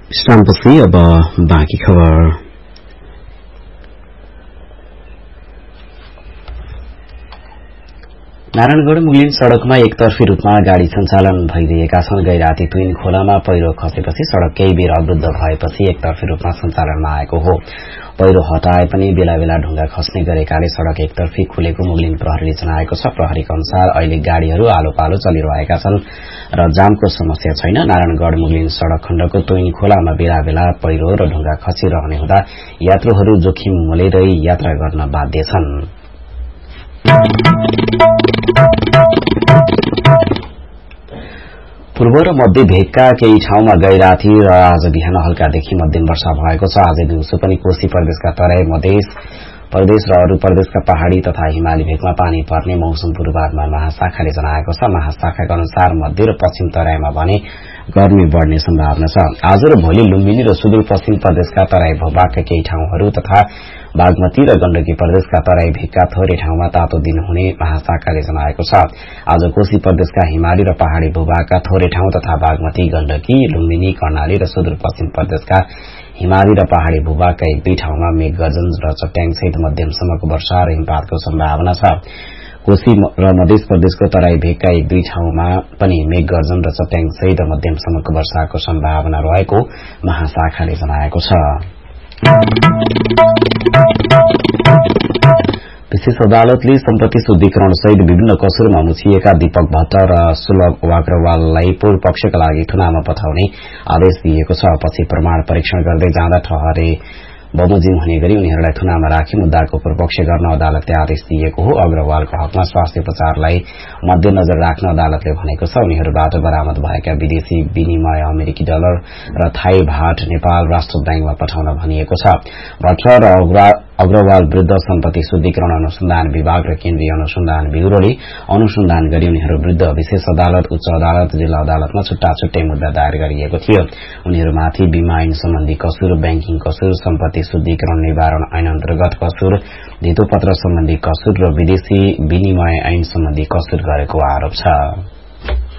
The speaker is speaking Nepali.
विश्रामपछि अब बाँकी खबर। नारायणगढ़ मुगलिन सड़कमा एकतर्फी रूपमा गाड़ी सञ्चालन भइरहेका छन्। गैराती तुइन खोलामा पहिरो खसेपछि सड़क केही बेर अवरुद्ध भएपछि एकतर्फी रूपमा सञ्चालनमा आएको हो। पहिरो हटाए पनि बेला बेला ढुंगा खस्ने गरेकाले सड़क एकतर्फी खुलेको मुगलिन प्रहरीले जनाएको छ। प्रहरीका अनुसार अहिले गाड़ीहरू आलो पालो चलिरहेका छन् र जामको समस्या छैन। नारायणगढ़ मुगलिन सड़क खण्डको तुइन खोलामा बेला बेला पहिरो र ढुंगा खसिरहने हुँदा यात्रुहरू जोखिम मोलेरै यात्रा गर्न बाध्य छन्। पूर्व र मध्य भेगका केही ठाउँमा गैराती र आज बिहान हल्कादेखि मध्यम वर्षा भएको छ। आज दिउँसो पनि कोशी प्रदेशका तराई मधेस प्रदेश र अरू प्रदेशका पहाड़ी तथा हिमाली भेगमा पानी पर्ने मौसम पूर्वानुमान महाशाखाले जनाएको छ। महाशाखाका अनुसार मध्य र पश्चिम तराईमा भने गर्मी बढ़ने सम्भावना छ। आज र भोलि लुम्बिनी र सुदूरपश्चिम प्रदेशका तराई भूभागका केही ठाउँहरू तथा बागमती र गण्डकी प्रदेशका तराई भेगका थोरै ठाउँमा तातो दिन हुने महाशाखाले जनाएको छ। आज कोशी प्रदेशका हिमाली र पहाड़ी भूभागका थोरै ठाउँ तथा बागमती, गण्डकी, लुम्बिनी, कर्णाली र सुदूरपश्चिम प्रदेशका हिमाली र पहाड़ी भूभागका एक दुई ठाउँमा मेघ गर्जन र चट्याङसहित मध्यमसम्मको वर्षा र हिमपातको सम्भावना छ। कोशी र मध्य प्रदेशको तराई भेगका एक दुई ठाउँमा पनि मेघ गर्जन र चट्याङसहित मध्यमसम्मको वर्षाको सम्भावना रहेको महाशाखाले जनाएको छ। विशेष अदालतले सम्पत्ति शुद्धिकरण सहित विभिन्न कसुरमा मुछिएका दीपक भट्ट र सुलभ अग्रवाललाई पूर्व पक्षका लागि थुनामा पठाउने आदेश दिएको छ। पछि प्रमाण परीक्षण गर्दै जाँदा ठहरे बमोजिम हुने गरी उनीहरूलाई थुनामा राखी मुद्दाको पूर्वपक्ष गर्न अदालतले आदेश दिएको हो। अग्रवालको हकमा स्वास्थ्य उपचारलाई मध्यनजर राख्न अदालतले भनेको छ। उनीहरूबाट बरामद भएका विदेशी विनिमय अमेरिकी डलर र थाई भाट नेपाल राष्ट्र बैंकमा पठाउन भनिएको छ। भट्ट र अग्रवाल विरूद्ध सम्पत्ति शुद्धिकरण अनुसन्धान विभाग र केन्द्रीय अनुसन्धान ब्यूरोले अनुसन्धान गरी उनीहरू विरूद्ध विशेष अदालत, उच्च अदालत, जिल्ला अदालतमा छुट्टा छुट्टै मुद्दा दायर गरिएको थियो। उनीहरूमाथि बीमा ऐन सम्बन्धी कसुर, ब्याङ्किङ कसुर, सम्पत्ति शुद्धिकरण निवारण ऐन अन्तर्गत कसुर, धितोपत्र सम्बन्धी कसुर र विदेशी विनिमय ऐन सम्बन्धी कसुर गरेको आरोप छ।